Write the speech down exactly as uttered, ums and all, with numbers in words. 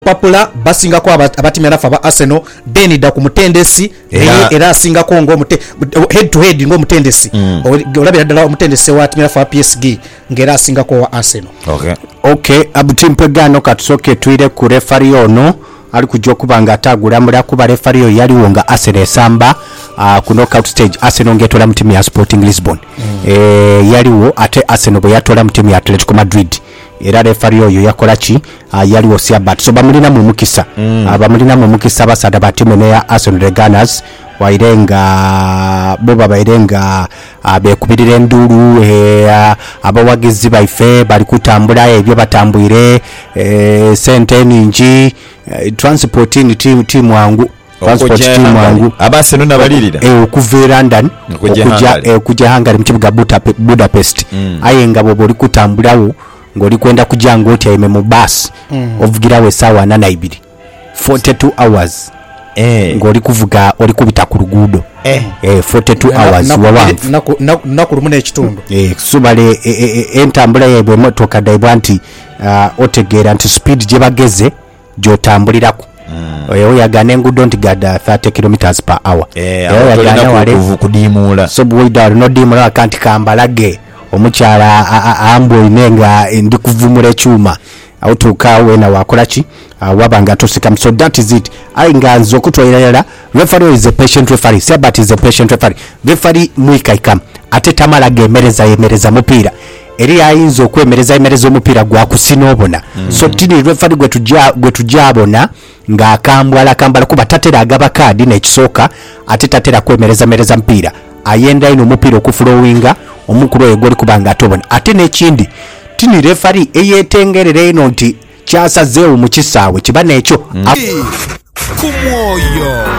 Papula basinga kwa abatimira fa ba Arsenal then da ku mutendesi era era singa ko ngo mute head to head ngo mutendesi mm. olabira dala mutendesi wa timira fa P S G ngera singa ko wa Arsenal. Okay. Okay, abutimpe gano katusoke tuire ku referee ono ali kujja kubanga atagula muri akuba referee yali wonga Arsenal samba uh, ku knockout stage Arsenal ngetola mu timu ya Sporting Lisbon. Mm. Eh yaliwo ate Arsenal bwe yatola mu timu ya Atletico Madrid. Era referee oyo yakola ki uh, yali osia bat so bamulina mu mukisa mm. uh, bamulina mu mukisa basada batimu ne ya Arsenal Gunners wairenga boba bairenga uh, bekubirira enduru eh, uh, abawagizi baife bali kutambula ebyo batambwire eh, sente ninji uh, transporting team team wangu transport team wangu abaseno nabalirira eh okuva London okujja eh, okujja Hungary mu kibuga Budapest mm. ayenga bobo oli kutambulawo ngoli kwenda kujango oti ayime mu bus mm. ovugirawe sawa na naibiri forty-two hours eh ngoli kuvuga oli kubita ku luguudo eh eh forty-two hours wawanvu naku lumuna ekitundu eh subale entambula yebwe motoka daibwanti uh, otegera nti speed je bageze jotambulirako mm. oyo yagane ngudo nti gada thirty kilometers per hour eh yagane wale kudimula so boyda no dimula akanti kambalage omukyala ambo inenga ndi kuvumura ekyuma autuka wena wakolaki uh, wabanga tosika so that is it ainganzo kutwayira referee is a patient referee sabat is a patient referee referee mwika ikam ate tamala gemereza yemereza mupira eri ayinzo kwemereza yemereza mupira gwa kusinobona mm. so tini referee gwe tujja gwe tujabona nga akambwala kambala kuba tatera agaba kadi ne kisoka ate tatera kwemereza mereza mpira ayenda ino mupira okuflowinga omukuru egoli kubanga atobona ate nekindi tini referee eyetengerere ino nti kyasazeewo mu kisaawe kiba nekyo mm. Kumwoyo